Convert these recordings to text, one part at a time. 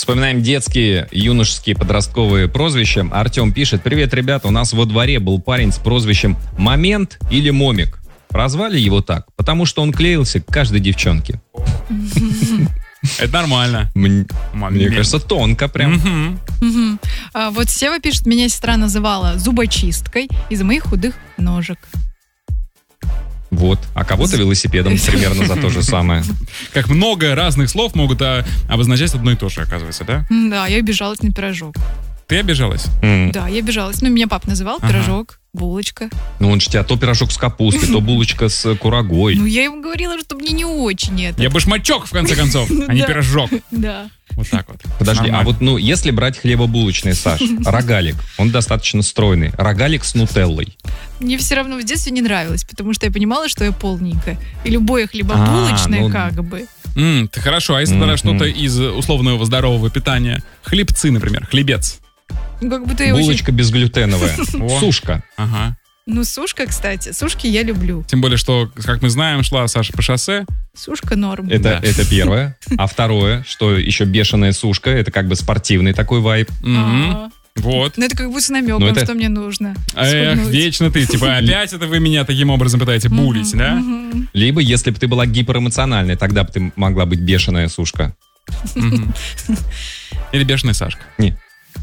Вспоминаем детские, юношеские, подростковые прозвища. Артем пишет: привет, ребята, у нас во дворе был парень с прозвищем Момент или Момик. Прозвали его так, потому что он клеился к каждой девчонке. Это нормально. Мне кажется, тонко прям. Вот Сева пишет: меня сестра называла зубочисткой из-за моих худых ножек. Вот. А кого-то велосипедом примерно за то же самое. Как много разных слов могут обозначать одно и то же, оказывается, да? Да, я обижалась на пирожок. Ты обижалась? Да, я обижалась. Ну, меня папа называл пирожок, булочка. Ну, он же тебя то пирожок с капустой, то булочка с курагой. Ну, я ему говорила, что мне не очень это. Я башмачок, в конце концов, а не пирожок. Да. Вот так вот. Подожди, а вот, если брать хлебобулочный, Саш, рогалик, он достаточно стройный. Рогалик с нутеллой. Мне все равно в детстве не нравилось, потому что я понимала, что я полненькая. И любое хлебобулочное как бы. Ты хорошо, а если тогда что-то из условного здорового питания? Хлебцы, например, хлебец. Ну, как будто я булочка безглютеновая. Сушка. Ага. Ну, сушка, кстати. Сушки я люблю. Тем более, что, как мы знаем, шла Саша по шоссе. Сушка норм. Это первое. А второе, что еще бешеная сушка, это как бы спортивный такой вайб. Вот. Ну, это как будто с намеком, что мне нужно. Эх, вечно ты, опять это вы меня таким образом пытаетесь булить, да? Либо, если бы ты была гиперэмоциональной, тогда бы ты могла быть бешеная сушка. Или бешеная Сашка. Не.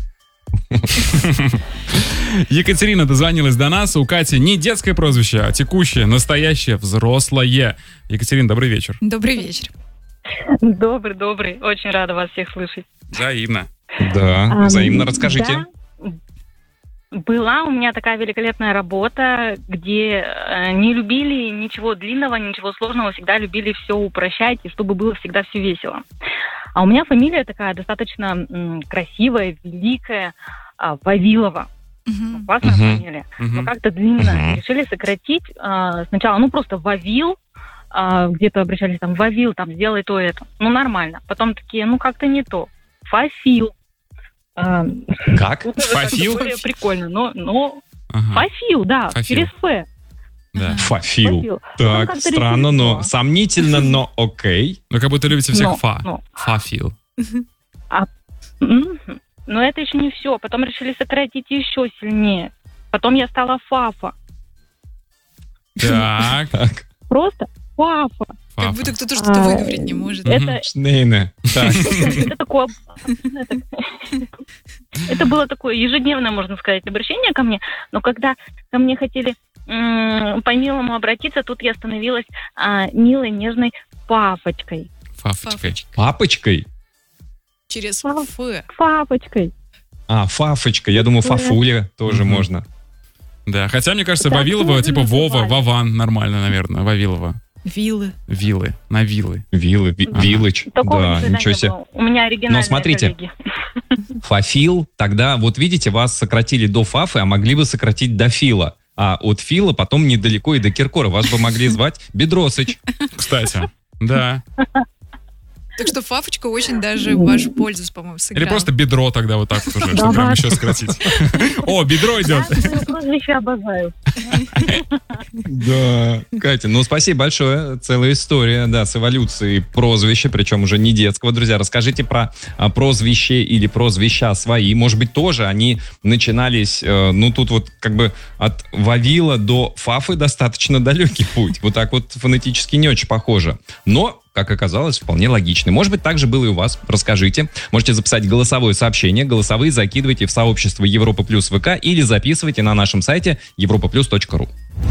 Екатерина дозвонилась до нас. У Кати не детское прозвище, а текущее, настоящее, взрослое. Екатерина, добрый вечер. Добрый вечер. Добрый. Очень рада вас всех слышать. Взаимно. Да, взаимно. Расскажите. Да. Была у меня такая великолепная работа, где не любили ничего длинного, ничего сложного, всегда любили все упрощать, и чтобы было всегда все весело. А у меня фамилия такая достаточно красивая, великая, Вавилова. Классная фамилия. Но как-то длинно. Решили сократить. Сначала, просто Вавил, где-то обращались, Вавил, сделай то это. Нормально. Потом такие, как-то не то. Фафил. Как? Фафил? Прикольно, но Фафил, да, Фафил. через Ф. Да. Фафил. Так, странно, но сомнительно, но окей. Ну, как будто любите всех Фафил. Но это еще не все. Потом решили сократить еще сильнее. Потом я стала Фафа. Так. Просто Фафа. Как будто кто-то что-то выговорить не может. Шнейна. Так. Это такое... Это было такое ежедневное, можно сказать, обращение ко мне. Но когда ко мне хотели по-милому обратиться, тут я становилась милой, нежной Пафочкой. Папочкой? Через Ф. Фафочкой. Фафочка. Я думаю, Фафуля тоже можно. Да, хотя, мне кажется, Вавилова, типа Вова, Вован, нормально, наверное, Вавилова. Вилы. На вилы. Вилыч. Да, ничего себе. У меня оригинальные Но смотрите, коллеги. Фафил, тогда, вот видите, вас сократили до Фафы, а могли бы сократить до Фила. А от Фила потом недалеко и до Киркора. Вас бы могли звать Бедросыч. Кстати, да. Так что Фафочка очень даже в вашу пользу, по-моему, сыграла. Или просто бедро тогда вот так уже, чтобы прям еще сократить. О, бедро идет. Я прозвище обожаю. Да, Катя, спасибо большое. Целая история, да, с эволюцией прозвища, причем уже не детского. Друзья, расскажите про прозвище или прозвища свои. Может быть, тоже они начинались, тут вот как бы от Вавила до Фафы достаточно далекий путь. Вот так вот фонетически не очень похоже. Но, как оказалось, вполне логичный. Может быть, так же было и у вас. Расскажите. Можете записать голосовое сообщение. Голосовые закидывайте в сообщество Европа Плюс ВК или записывайте на нашем сайте europaplus.ru.